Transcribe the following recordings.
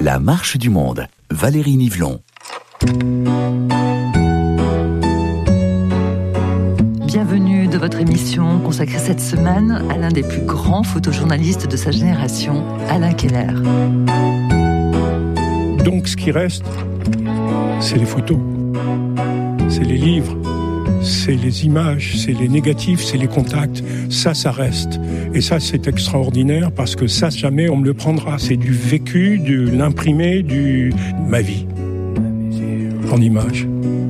La marche du monde. Valérie Nivelon. Bienvenue de votre émission consacrée cette semaine à l'un des plus grands photojournalistes de sa génération, Alain Keller. Donc ce qui reste, c'est les photos, c'est les livres, c'est les images, c'est les négatifs, c'est les contacts. Ça reste. Et ça, c'est extraordinaire parce que ça, jamais on me le prendra. C'est du vécu, de l'imprimé, de ma vie en images.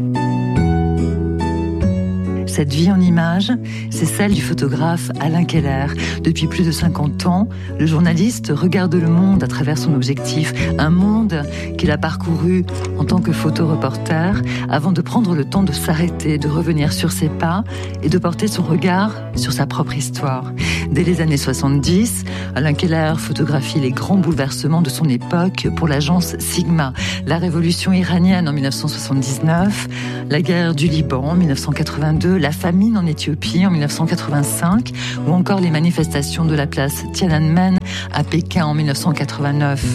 Cette vie en images, c'est celle du photographe Alain Keller. Depuis plus de 50 ans, le journaliste regarde le monde à travers son objectif, un monde qu'il a parcouru en tant que photoreporter avant de prendre le temps de s'arrêter, de revenir sur ses pas et de porter son regard sur sa propre histoire. Dès les années 70, Alain Keller photographie les grands bouleversements de son époque pour l'agence Sigma, la révolution iranienne en 1979, la guerre du Liban en 1982, la famine en Éthiopie en 1985 ou encore les manifestations de la place Tiananmen à Pékin en 1989.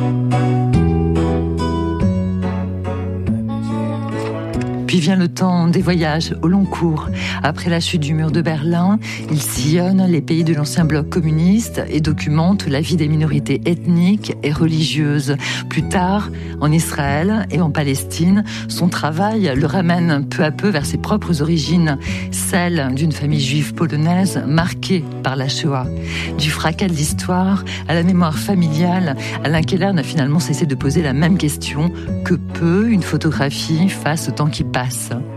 Puis vient le temps des voyages au long cours. Après la chute du mur de Berlin, il sillonne les pays de l'ancien bloc communiste et documente la vie des minorités ethniques et religieuses. Plus tard, en Israël et en Palestine, son travail le ramène peu à peu vers ses propres origines, celles d'une famille juive polonaise marquée par la Shoah. Du fracas de l'histoire à la mémoire familiale, Alain Keller n'a finalement cessé de poser la même question: que peut une photographie face au temps qui passe?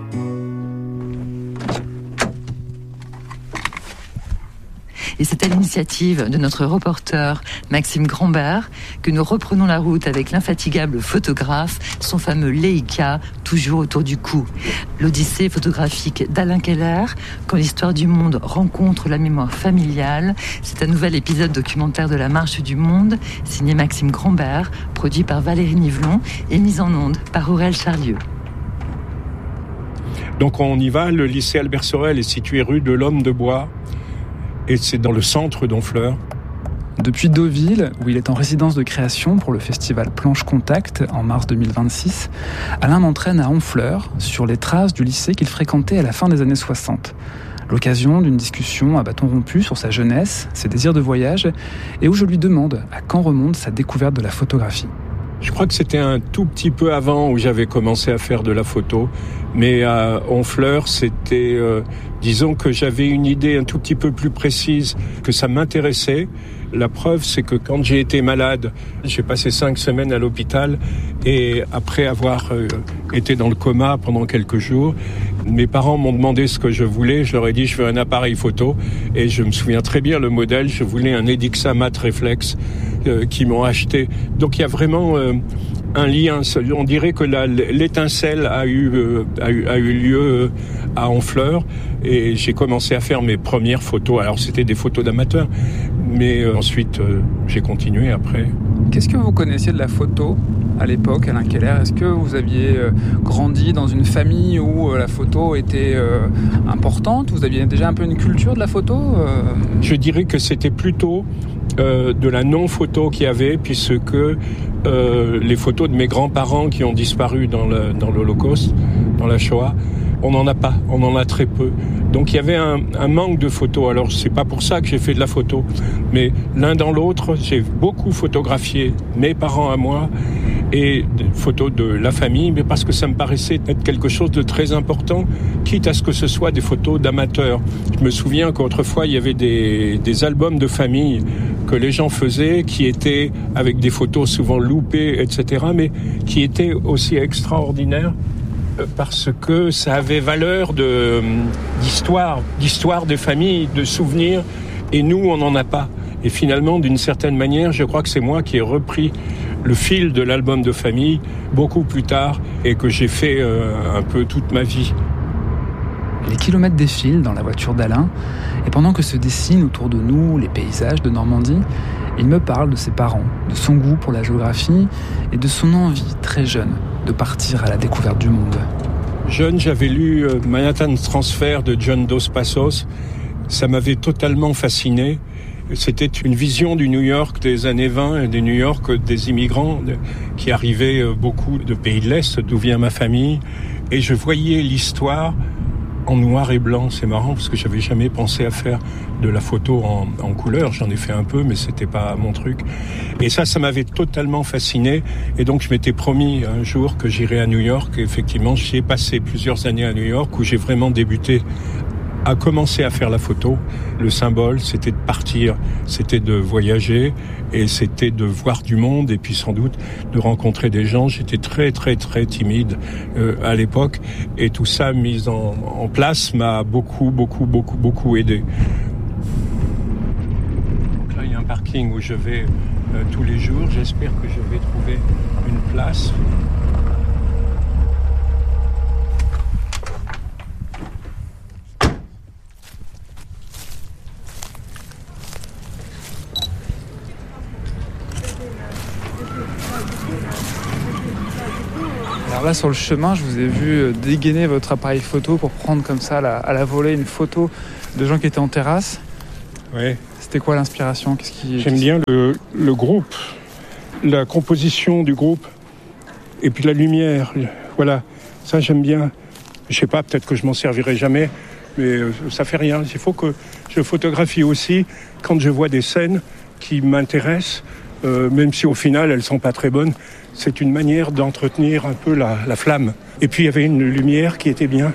Et c'est à l'initiative de notre reporter Maxime Grambert que nous reprenons la route avec l'infatigable photographe, son fameux Leica, toujours autour du cou. L'odyssée photographique d'Alain Keller, quand l'histoire du monde rencontre la mémoire familiale, c'est un nouvel épisode documentaire de La Marche du Monde, signé Maxime Grambert, produit par Valérie Nivelon et mis en onde par Aurel Charlieu. Donc on y va, le lycée Albert Sorel est situé rue de l'Homme de Bois et c'est dans le centre d'Honfleur. Depuis Deauville, où il est en résidence de création pour le festival Planche Contact en mars 2026, Alain m'entraîne à Honfleur sur les traces du lycée qu'il fréquentait à la fin des années 60. L'occasion d'une discussion à bâton rompu sur sa jeunesse, ses désirs de voyage et où je lui demande à quand remonte sa découverte de la photographie. Je crois que c'était un tout petit peu avant où j'avais commencé à faire de la photo. Mais à Honfleur, c'était, disons que j'avais une idée un tout petit peu plus précise, que ça m'intéressait. La preuve, c'est que quand j'ai été malade, j'ai passé 5 semaines à l'hôpital et après avoir été dans le coma pendant quelques jours, mes parents m'ont demandé ce que je voulais. Je leur ai dit, je veux un appareil photo et je me souviens très bien le modèle. Je voulais un Edixa Mat Reflex qu'ils m'ont acheté. Donc il y a vraiment un lien. On dirait que l'étincelle a eu lieu à Honfleur et j'ai commencé à faire mes premières photos. Alors c'était des photos d'amateurs, mais ensuite j'ai continué après. Qu'est-ce que vous connaissiez de la photo à l'époque, Alain Keller? Est-ce que vous aviez grandi dans une famille où la photo était importante? Vous aviez déjà un peu une culture de la photo? Je dirais que c'était plutôt de la non-photo qu'il y avait, puisque les photos de mes grands-parents qui ont disparu dans l'Holocauste, dans la Shoah, on n'en a pas, on en a très peu. Donc il y avait un manque de photos. Alors c'est pas pour ça que j'ai fait de la photo, mais l'un dans l'autre, j'ai beaucoup photographié mes parents à moi et des photos de la famille, mais parce que ça me paraissait être quelque chose de très important, quitte à ce que ce soit des photos d'amateurs. Je me souviens qu'autrefois il y avait des albums de famille que les gens faisaient, qui étaient avec des photos souvent loupées, etc., mais qui étaient aussi extraordinaires parce que ça avait valeur d'histoire des familles, de souvenirs, et nous, on n'en a pas. Et finalement, d'une certaine manière, je crois que c'est moi qui ai repris le fil de l'album de famille beaucoup plus tard et que j'ai fait un peu toute ma vie. Les kilomètres défilent dans la voiture d'Alain, et pendant que se dessinent autour de nous les paysages de Normandie, il me parle de ses parents, de son goût pour la géographie et de son envie très jeune de partir à la découverte du monde. Jeune, j'avais lu Manhattan Transfer de John Dos Passos. Ça m'avait totalement fasciné. C'était une vision du New York des années 20, du New York des immigrants qui arrivaient beaucoup de pays de l'Est, d'où vient ma famille. Et je voyais l'histoire en noir et blanc. C'est marrant parce que j'avais jamais pensé à faire de la photo en couleur. J'en ai fait un peu, mais c'était pas mon truc. Et ça m'avait totalement fasciné. Et donc, je m'étais promis un jour que j'irais à New York. Et effectivement, j'y ai passé plusieurs années à New York où j'ai vraiment débuté à commencer à faire la photo. Le symbole, c'était de partir, c'était de voyager et c'était de voir du monde et puis sans doute de rencontrer des gens. J'étais très très très timide à l'époque et tout ça mis en place m'a beaucoup aidé. Donc là, il y a un parking où je vais tous les jours. J'espère que je vais trouver une place. Alors là, sur le chemin, je vous ai vu dégainer votre appareil photo pour prendre comme ça à la volée une photo de gens qui étaient en terrasse. Ouais. C'était quoi l'inspiration ? J'aime bien le groupe, la composition du groupe et puis la lumière. Voilà, ça j'aime bien. Je sais pas, peut-être que je m'en servirai jamais, mais ça fait rien. Il faut que je photographie aussi quand je vois des scènes qui m'intéressent, même si au final elles sont pas très bonnes. C'est une manière d'entretenir un peu la flamme. Et puis il y avait une lumière qui était bien.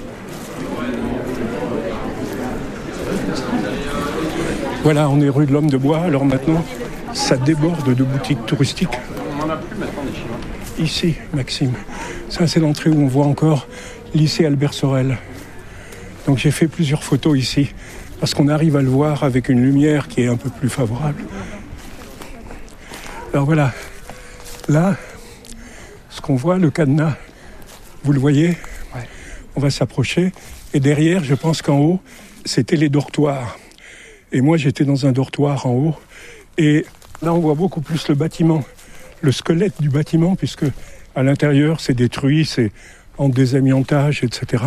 Voilà, on est rue de l'Homme de Bois, alors maintenant, ça déborde de boutiques touristiques. On n'en a plus maintenant des Chinois. Ici, Maxime. Ça, c'est l'entrée où on voit encore lycée Albert Sorel. Donc j'ai fait plusieurs photos ici, parce qu'on arrive à le voir avec une lumière qui est un peu plus favorable. Alors voilà. Là, ce qu'on voit, le cadenas, vous le voyez ? Ouais. On va s'approcher. Et derrière, je pense qu'en haut, c'était les dortoirs. Et moi, j'étais dans un dortoir en haut. Et là, on voit beaucoup plus le bâtiment, le squelette du bâtiment, puisque à l'intérieur, c'est détruit, c'est en désamiantage, etc.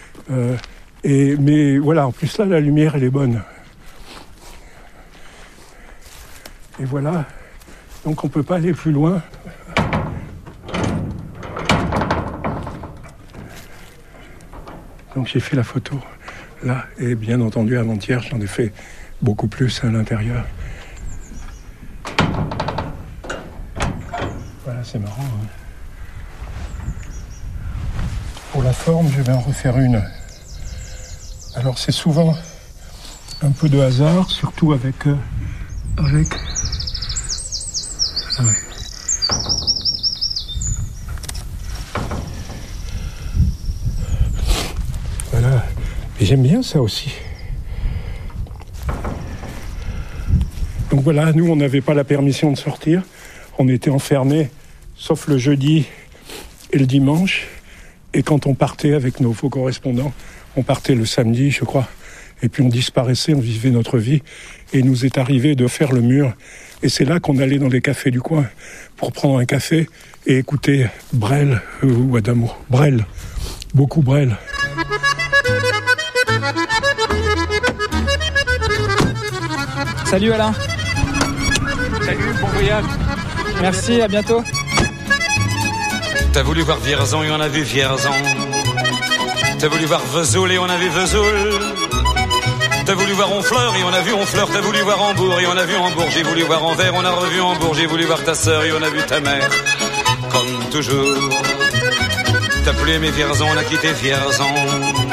Mais voilà, en plus là, la lumière, elle est bonne. Et voilà. Donc on ne peut pas aller plus loin. Donc j'ai fait la photo là, et bien entendu avant-hier, j'en ai fait beaucoup plus à l'intérieur. Voilà, c'est marrant. Hein. Pour la forme, je vais en refaire une. Alors c'est souvent un peu de hasard, surtout avec... Ah ouais. Voilà. Et j'aime bien ça aussi. Donc voilà, nous, on n'avait pas la permission de sortir. On était enfermés, sauf le jeudi et le dimanche. Et quand on partait avec nos faux correspondants, on partait le samedi, je crois. Et puis on disparaissait, on vivait notre vie. Et il nous est arrivé de faire le mur. Et c'est là qu'on allait dans les cafés du coin pour prendre un café et écouter Brel ou Adamo. Brel, beaucoup Brel. Salut Alain. Salut, bon voyage. Merci, à bientôt. T'as voulu voir Vierzon et on a vu Vierzon. T'as voulu voir Vesoul et on a vu Vesoul. T'as voulu voir Honfleur et on a vu Honfleur. T'as voulu voir Hambourg et on a vu Hambourg. J'ai voulu voir Anvers, on a revu Hambourg. J'ai voulu voir ta sœur et on a vu ta mère. Comme toujours. T'as plus aimé Vierzon, on a quitté Vierzon.